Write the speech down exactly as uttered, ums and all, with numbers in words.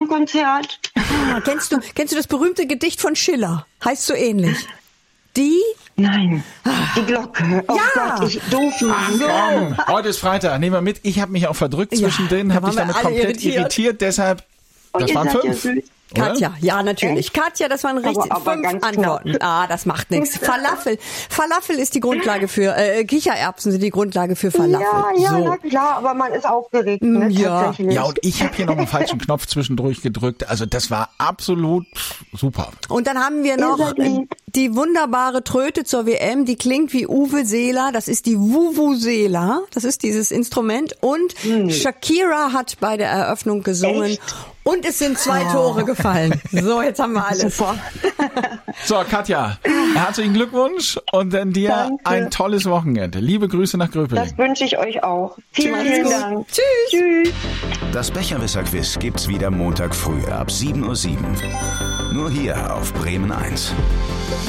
Konzert. Ah, kennst du, kennst du das berühmte Gedicht von Schiller? Heißt so ähnlich. Die? Nein, die Glocke. Oh Ja. Gott, ich doof Mann. So. Komm, heute ist Freitag, nehmen wir mit. Ich habe mich auch verdrückt zwischendrin, Ja, habe da mich waren wir damit alle komplett irritiert. irritiert. Deshalb, Oh, das ihr waren seid ja fünf. süß. Oder? Katja, ja, natürlich. Katja, das waren richtig aber fünf ganz Antworten. knapp. Ah, das macht nichts. Falafel. Falafel ist die Grundlage für, äh, Kichererbsen sind die Grundlage für Falafel. Ja, ja, So. na klar, aber man ist aufgeregt, ne, Ja. tatsächlich. Ja, und ich habe hier noch einen falschen Knopf zwischendurch gedrückt. Also das war absolut super. Und dann haben wir noch seid lieb. die wunderbare Tröte zur W M, die klingt wie Uwe Seeler, das ist die Vuvuzela, das ist dieses Instrument. Und Shakira hat bei der Eröffnung gesungen. Echt? Und es sind zwei Tore gefallen. So, jetzt haben wir alles. Super. So, Katja, herzlichen Glückwunsch und dann dir Danke. ein tolles Wochenende. Liebe Grüße nach Gröpeling. Das wünsche ich euch auch. Vielen, vielen gut. Dank. Tschüss. Tschüss. Das Becherwisser-Quiz gibt's wieder Montag früh ab sieben Uhr sieben. Nur hier auf Bremen eins.